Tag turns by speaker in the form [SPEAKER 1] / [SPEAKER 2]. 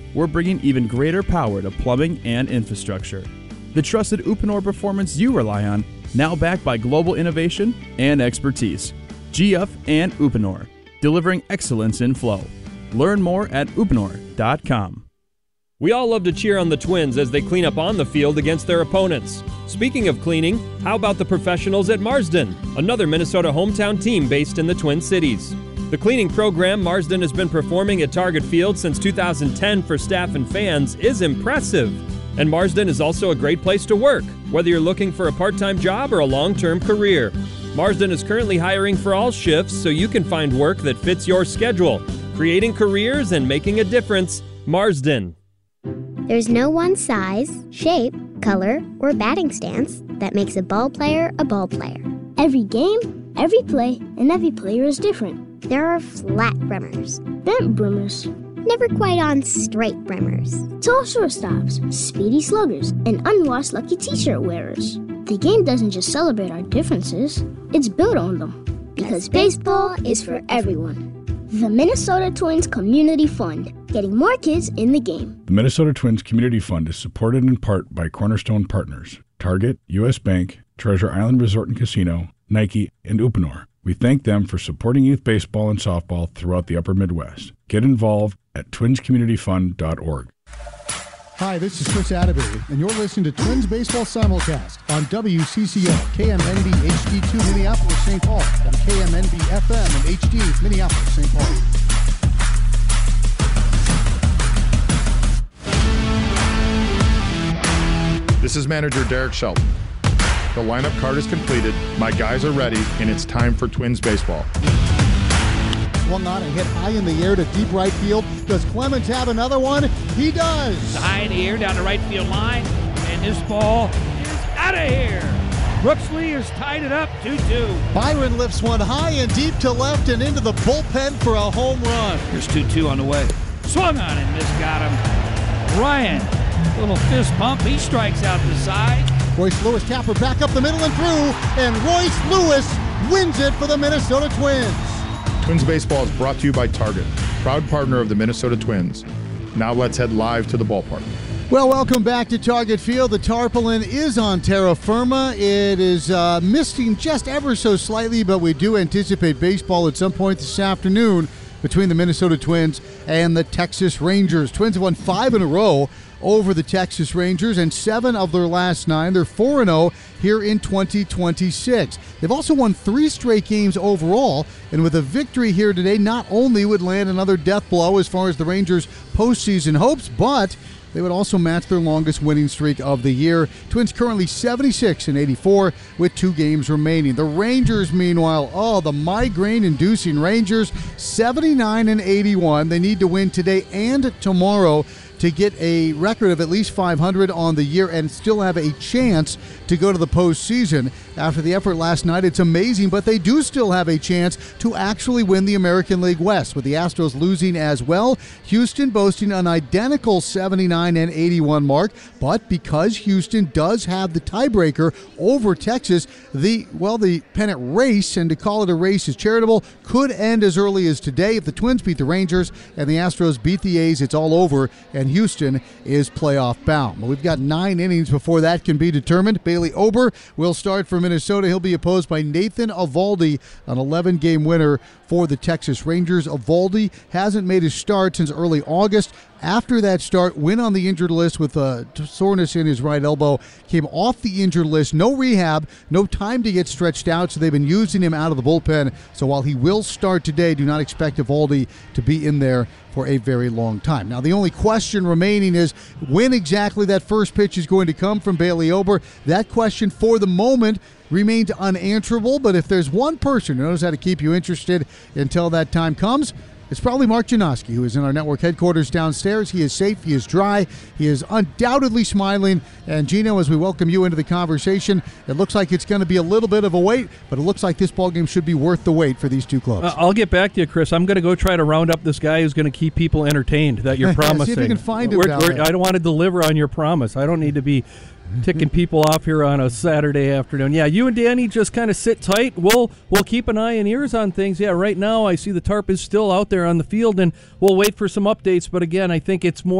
[SPEAKER 1] we're bringing even greater power to plumbing and infrastructure. The trusted Uponor performance you rely on, now backed by global innovation and expertise. GF and Uponor, delivering excellence in flow. Learn more at uponor.com.
[SPEAKER 2] We all love to cheer on the Twins as they clean up on the field against their opponents. Speaking of cleaning, how about the professionals at Marsden, another Minnesota hometown team based in the Twin Cities? The cleaning program Marsden has been performing at Target Field since 2010 for staff and fans is impressive. And Marsden is also a great place to work, whether you're looking for a part-time job or a long-term career. Marsden is currently hiring for all shifts so you can find work that fits your schedule. Creating careers and making a difference. Marsden.
[SPEAKER 3] There's no one size, shape, color, or batting stance that makes a ball player a ball player.
[SPEAKER 4] Every game, every play, and every player is different.
[SPEAKER 3] There are flat brimmers,
[SPEAKER 4] bent brimmers,
[SPEAKER 3] never quite on straight brimmers,
[SPEAKER 4] tall shortstops, speedy sluggers, and unwashed lucky t-shirt wearers. The game doesn't just celebrate our differences, it's built on them. Because baseball is for everyone. The Minnesota Twins Community Fund, getting more kids in the game.
[SPEAKER 5] The Minnesota Twins Community Fund is supported in part by Cornerstone Partners, Target, U.S. Bank, Treasure Island Resort and Casino, Nike, and Uponor. We thank them for supporting youth baseball and softball throughout the Upper Midwest. Get involved at twinscommunityfund.org.
[SPEAKER 6] Hi, this is Chris Atterbury, and you're listening to Twins Baseball Simulcast on WCCO, KMNB HD2 Minneapolis, St. Paul, and KMNB FM and HD Minneapolis, St. Paul.
[SPEAKER 7] This is manager Derek Shelton. The lineup card is completed, my guys are ready, and it's time for Twins baseball.
[SPEAKER 6] Swung on and hit high in the air to deep right field. Does Clemens have another one? He does.
[SPEAKER 8] It's high in the air down the right field line, and this ball is out of here. Brooksley has tied it up 2-2.
[SPEAKER 6] Byron lifts one high and deep to left and into the bullpen for a home run.
[SPEAKER 8] Here's 2-2 on the way. Swung on and this got him. Ryan, little fist pump. He strikes out the side.
[SPEAKER 6] Royce Lewis Tapper back up the middle and through, and Royce Lewis wins it for the Minnesota Twins.
[SPEAKER 7] Twins baseball is brought to you by Target, proud partner of the Minnesota Twins. Now let's head live to the ballpark.
[SPEAKER 6] Well, welcome back to Target Field. The tarpaulin is on terra firma. It is misting just ever so slightly, but we do anticipate baseball at some point this afternoon between the Minnesota Twins and the Texas Rangers. Twins have won 5 in a row over the Texas Rangers, and 7 of their last 9. They're 4-0 here in 2026. They've also won 3 straight games overall, and with a victory here today, not only would land another death blow as far as the Rangers' postseason hopes, but they would also match their longest winning streak of the year. Twins currently 76-84 with 2 games remaining. The Rangers, meanwhile, the migraine-inducing Rangers, 79-81. They need to win today and tomorrow to get a record of at least 500 on the year and still have a chance to go to the postseason. After the effort last night, it's amazing, but they do still have a chance to actually win the American League West, with the Astros losing as well. Houston boasting an identical 79-81 mark, but because Houston does have the tiebreaker over Texas, the pennant race, and to call it a race is charitable, could end as early as today. If the Twins beat the Rangers and the Astros beat the A's, it's all over, and Houston is playoff bound. We've got 9 innings before that can be determined. Bailey Ober will start for Minnesota. He'll be opposed by Nathan Eovaldi, an 11-game winner for the Texas Rangers. Eovaldi hasn't made his start since early August. After that start, went on the injured list with soreness in his right elbow, came off the injured list, no rehab, no time to get stretched out, so they've been using him out of the bullpen. So while he will start today, do not expect Eovaldi to be in there for a very long time. Now, the only question remaining is when exactly that first pitch is going to come from Bailey Ober. That question, for the moment, remains unanswerable, but if there's one person who knows how to keep you interested until that time comes, it's probably Mark Janoski, who is in our network headquarters downstairs. He is safe, he is dry, he is undoubtedly smiling. And Gino, as we welcome you into the conversation, it looks like it's going to be a little bit of a wait, but it looks like this ballgame should be worth the wait for these two clubs.
[SPEAKER 9] I'll get back to you, Chris. I'm going to go try to round up this guy who's going to keep people entertained that you're promising.
[SPEAKER 6] See if you can find him down there.
[SPEAKER 9] I don't want to deliver on your promise. I don't need to be ticking people off here on a Saturday afternoon. Yeah, you and Danny just kind of sit tight. We'll keep an eye and ears on things. Yeah, right now I see the tarp is still out there on the field, and we'll wait for some updates. But again, I think it's more